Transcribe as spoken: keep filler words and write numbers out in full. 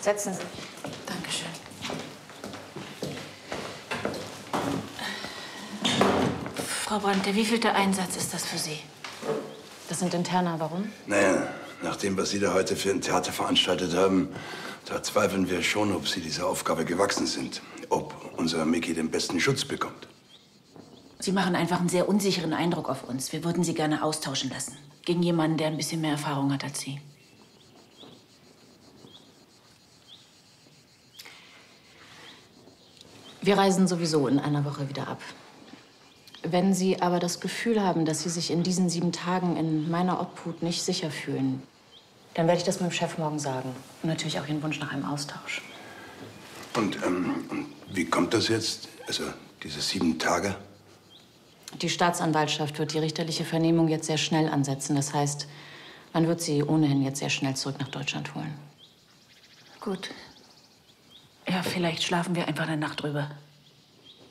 Setzen Sie. Dankeschön. Frau Brandt, der wievielte Einsatz ist das für Sie? Das sind Interner. Warum? Naja, nach dem, was Sie da heute für ein Theater veranstaltet haben, da zweifeln wir schon, ob Sie dieser Aufgabe gewachsen sind. Ob unser Micky den besten Schutz bekommt. Sie machen einfach einen sehr unsicheren Eindruck auf uns. Wir würden Sie gerne austauschen lassen. Gegen jemanden, der ein bisschen mehr Erfahrung hat als Sie. Wir reisen sowieso in einer Woche wieder ab. Wenn Sie aber das Gefühl haben, dass Sie sich in diesen sieben Tagen in meiner Obhut nicht sicher fühlen, dann werde ich das meinem Chef morgen sagen. Und natürlich auch Ihren Wunsch nach einem Austausch. Und, ähm, und wie kommt das jetzt? Also, diese sieben Tage? Die Staatsanwaltschaft wird die richterliche Vernehmung jetzt sehr schnell ansetzen. Das heißt, man wird Sie ohnehin jetzt sehr schnell zurück nach Deutschland holen. Gut. Ja, vielleicht schlafen wir einfach eine Nacht drüber.